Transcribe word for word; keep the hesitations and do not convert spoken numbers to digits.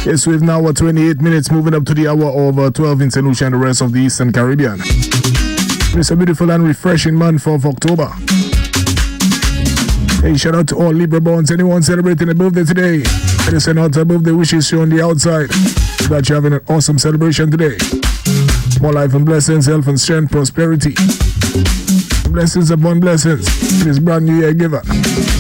Yes, we've now got twenty-eight minutes moving up to the hour of uh, twelve in Saint Lucia and the rest of the Eastern Caribbean. It's a beautiful and refreshing month of October. Hey, shout out to all Libra borns. Anyone celebrating a birthday today? I just send out a birthday wishes to you on the outside. That you're having an awesome celebration today. More life and blessings, health and strength, prosperity. Blessings upon blessings. This brand new year giver.